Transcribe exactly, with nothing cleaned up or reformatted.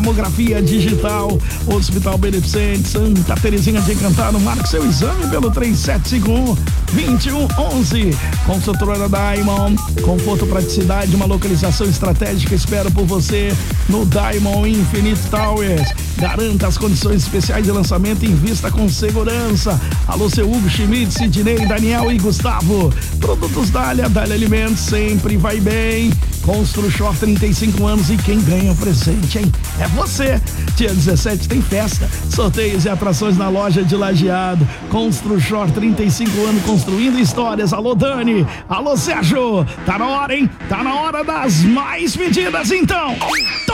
Tomografia digital, Hospital Beneficente, Santa Terezinha de Encantado. Marque seu exame pelo três sete cinco um, dois um um um. Construtora Diamond, conforto, praticidade, uma localização estratégica. Espero por você no Diamond Infinite Towers. Garanta as condições especiais de lançamento e invista com segurança. Alô, seu Hugo, Schmidt, Sidney, Daniel e Gustavo. Produtos Dália, Dália Alimentos, sempre vai bem. Construshop, trinta e cinco anos e quem ganha o presente, hein? É você. Dia dezessete tem festa, sorteios e atrações na loja de Lajeado. Construshop, trinta e cinco anos construindo histórias. Alô, Dani. Alô, Sérgio. Tá na hora, hein? Tá na hora das mais pedidas, então.